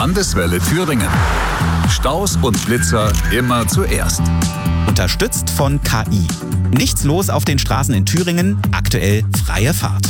Landeswelle Thüringen. Staus und Blitzer immer zuerst. Unterstützt von KI. Nichts los auf den Straßen in Thüringen, aktuell freie Fahrt.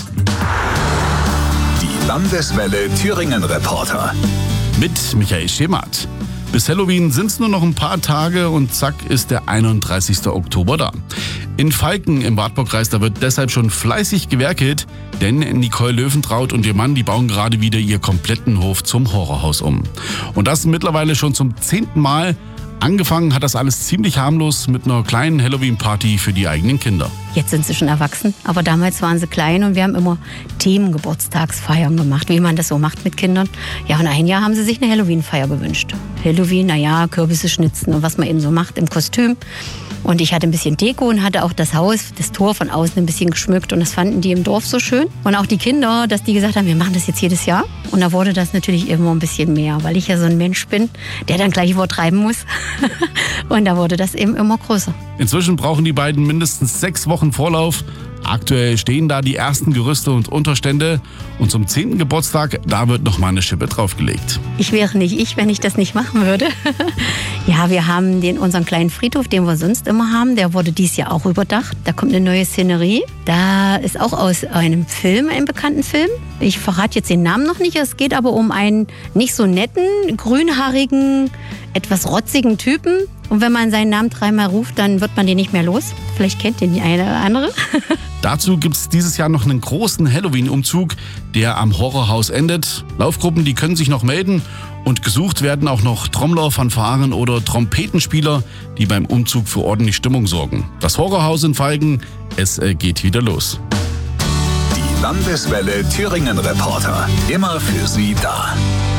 Die Landeswelle Thüringen Reporter. Mit Michael Schemert. Bis Halloween sind es nur noch ein paar Tage und zack ist der 31. Oktober da. In Falken im Wartburgkreis, da wird deshalb schon fleißig gewerkelt, denn Nicole Löwentraut und ihr Mann, die bauen gerade wieder ihr kompletten Hof zum Horrorhaus um. Und das mittlerweile schon zum 10. Mal. Angefangen hat das alles ziemlich harmlos mit einer kleinen Halloween-Party für die eigenen Kinder. Jetzt sind sie schon erwachsen, aber damals waren sie klein und wir haben immer Themengeburtstagsfeiern gemacht, wie man das so macht mit Kindern. Ja, und ein Jahr haben sie sich eine Halloween-Feier gewünscht. Halloween, Kürbisse schnitzen und was man eben so macht im Kostüm. Und ich hatte ein bisschen Deko und hatte auch das Haus, das Tor von außen ein bisschen geschmückt. Und das fanden die im Dorf so schön. Und auch die Kinder, dass die gesagt haben, wir machen das jetzt jedes Jahr. Und da wurde das natürlich immer ein bisschen mehr, weil ich ja so ein Mensch bin, der dann gleich übertreiben muss. Und da wurde das eben immer größer. Inzwischen brauchen die beiden mindestens 6 Wochen Vorlauf. Aktuell stehen da die ersten Gerüste und Unterstände. Und zum 10. Geburtstag, da wird noch mal eine Schippe draufgelegt. Ich wäre nicht ich, wenn ich das nicht machen würde. Ja, wir haben unseren kleinen Friedhof, den wir sonst immer haben. Der wurde dieses Jahr auch überdacht. Da kommt eine neue Szenerie. Da ist auch aus einem bekannten Film. Ich verrate jetzt den Namen noch nicht. Es geht aber um einen nicht so netten, grünhaarigen, etwas rotzigen Typen. Und wenn man seinen Namen 3-mal ruft, dann wird man den nicht mehr los. Vielleicht kennt den die eine oder andere. Dazu gibt es dieses Jahr noch einen großen Halloween-Umzug, der am Horrorhaus endet. Laufgruppen, die können sich noch melden. Und gesucht werden auch noch Trommler, Fanfaren oder Trompetenspieler, die beim Umzug für ordentlich Stimmung sorgen. Das Horrorhaus in Falken, es geht wieder los. Die Landeswelle Thüringen Reporter. Immer für Sie da.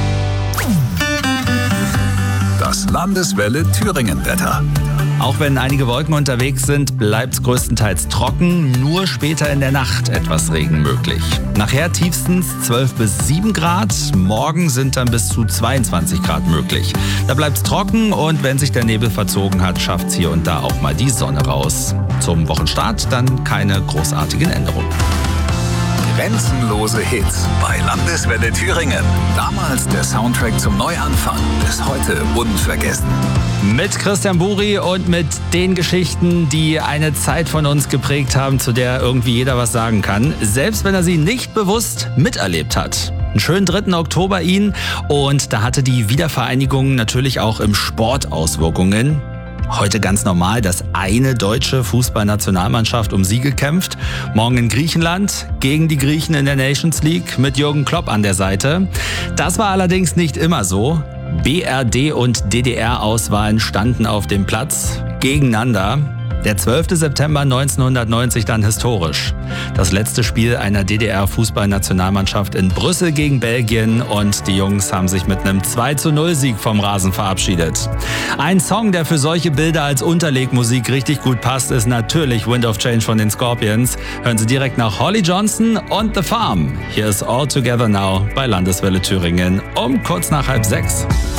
Das Landeswelle Thüringen Wetter. Auch wenn einige Wolken unterwegs sind, bleibt es größtenteils trocken. Nur später in der Nacht etwas Regen möglich. Nachher tiefstens 12 bis 7 Grad. Morgen sind dann bis zu 22 Grad möglich. Da bleibt es trocken und wenn sich der Nebel verzogen hat, schafft es hier und da auch mal die Sonne raus. Zum Wochenstart dann keine großartigen Änderungen. Grenzenlose Hits bei Landeswelle Thüringen. Damals der Soundtrack zum Neuanfang, bis heute unvergessen. Mit Christian Buri und mit den Geschichten, die eine Zeit von uns geprägt haben, zu der irgendwie jeder was sagen kann, selbst wenn er sie nicht bewusst miterlebt hat. Einen schönen 3. Oktober Ihnen und da hatte die Wiedervereinigung natürlich auch im Sport Auswirkungen. Heute ganz normal, dass eine deutsche Fußballnationalmannschaft um Siege kämpft. Morgen in Griechenland gegen die Griechen in der Nations League mit Jürgen Klopp an der Seite. Das war allerdings nicht immer so. BRD und DDR-Auswahlen standen auf dem Platz gegeneinander. Der 12. September 1990 dann historisch. Das letzte Spiel einer DDR-Fußballnationalmannschaft in Brüssel gegen Belgien und die Jungs haben sich mit einem 2:0-Sieg vom Rasen verabschiedet. Ein Song, der für solche Bilder als Unterlegmusik richtig gut passt, ist natürlich Wind of Change von den Scorpions. Hören Sie direkt nach Holly Johnson und The Farm. Hier ist All Together Now bei Landeswelle Thüringen um kurz nach 5:30.